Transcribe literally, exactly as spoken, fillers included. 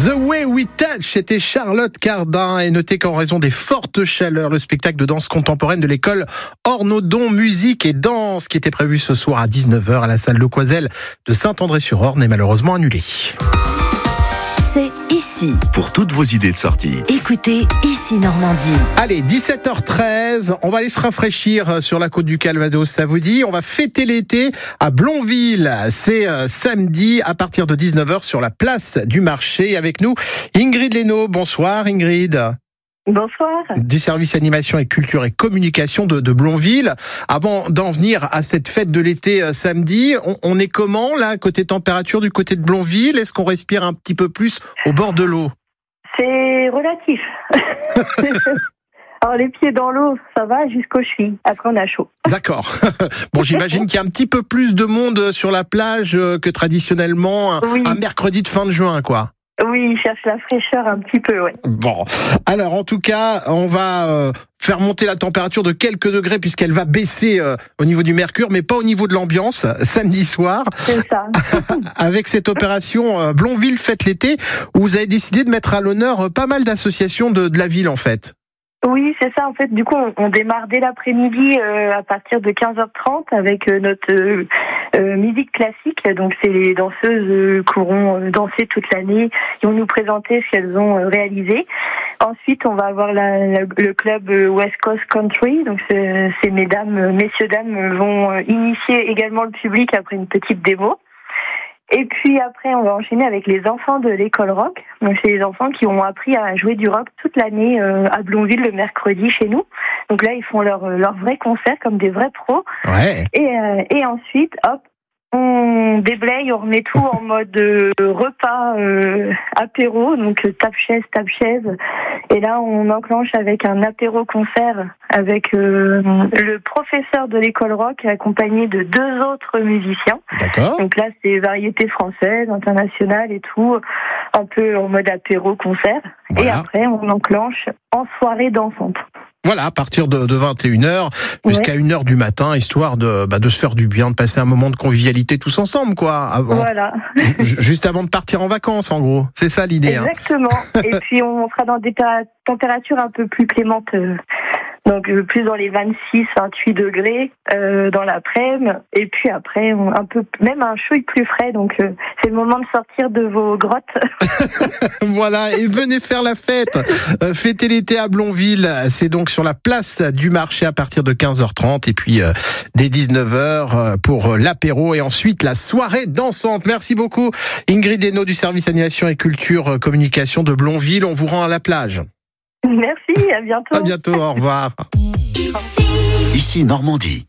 The Way We Touch, c'était Charlotte Cardin. Et notez qu'en raison des fortes chaleurs, le spectacle de danse contemporaine de l'école Ornodon Musique et Danse, qui était prévu ce soir à dix-neuf heures à la salle Le Coisel de Saint-André-sur-Orne, est malheureusement annulé. C'est ici. Pour toutes vos idées de sortie. Écoutez Ici Normandie. Allez, dix-sept heures treize, on va aller se rafraîchir sur la côte du Calvados, ça vous dit ? On va fêter l'été à Blonville. C'est euh, samedi à partir de dix-neuf heures sur la place du marché. Avec nous, Ingrid Leno. Bonsoir Ingrid. Bonsoir. Du service animation et culture et communication de, de Blonville. Avant d'en venir à cette fête de l'été euh, samedi, on, on est comment là, côté température du côté de Blonville ? Est-ce qu'on respire un petit peu plus au bord de l'eau ? C'est relatif. Alors les pieds dans l'eau, ça va jusqu'aux chevilles. Après on a chaud. D'accord. Bon, j'imagine qu'il y a un petit peu plus de monde sur la plage que traditionnellement un, oui. un mercredi de fin de juin, quoi. Oui, il cherche la fraîcheur un petit peu, ouais. Bon, alors en tout cas, on va euh, faire monter la température de quelques degrés puisqu'elle va baisser euh, au niveau du mercure, mais pas au niveau de l'ambiance, samedi soir. C'est ça. Avec cette opération euh, Blonville Fête l'été, où vous avez décidé de mettre à l'honneur euh, pas mal d'associations de, de la ville, en fait. Oui, c'est ça. En fait, du coup, on, on démarre dès l'après-midi euh, à partir de quinze heures trente avec euh, notre euh, euh, musique classique. Donc, c'est les danseuses euh, qui auront euh, dansé toute l'année. Ils vont nous présenter ce qu'elles ont euh, réalisé. Ensuite, on va avoir la, la, le club euh, West Coast Country. Donc, c'est, c'est mesdames, euh, messieurs, dames vont euh, initier également le public après une petite démo. Et puis après, on va enchaîner avec les enfants de l'école rock. Donc, c'est les enfants qui ont appris à jouer du rock toute l'année euh, à Blonville le mercredi chez nous. Donc là, ils font leur leur vrai concert comme des vrais pros. Ouais. Et euh, et ensuite, hop, on déblaye, on remet tout en mode euh, repas euh, apéro, donc euh, tape-chaise, tape-chaise. Et là, on enclenche avec un apéro-concert avec euh, le professeur de l'école rock accompagné de deux autres musiciens. D'accord. Donc là, c'est variété française, internationale et tout, un peu en mode apéro-concert. Voilà. Et après, on enclenche en soirée dansante. Voilà, à partir de, de vingt et une heures jusqu'à Ouais. une heure du matin, histoire de, bah, de se faire du bien, de passer un moment de convivialité tous ensemble, quoi. Avant, Voilà. ju- juste avant de partir en vacances, en gros. C'est ça l'idée. Hein. Exactement. Et puis, on sera dans des péra- températures un peu plus clémentes. euh, Donc, euh, plus dans les vingt-six, vingt-huit degrés euh, dans l'après-midi. Et puis après, on, un peu, même un chouille plus frais. Donc, euh, c'est le moment de sortir de vos grottes. Voilà, et venez faire la fête. Euh, fêter l'été à Blonville, c'est donc sur la place du marché à partir de quinze heures trente et puis euh, dès dix-neuf heures euh, pour l'apéro et ensuite la soirée dansante. Merci beaucoup Ingrid Leno du service animation et culture euh, communication de Blonville. On vous rend à la plage. Merci, à bientôt. À bientôt, au revoir. Ici Normandie.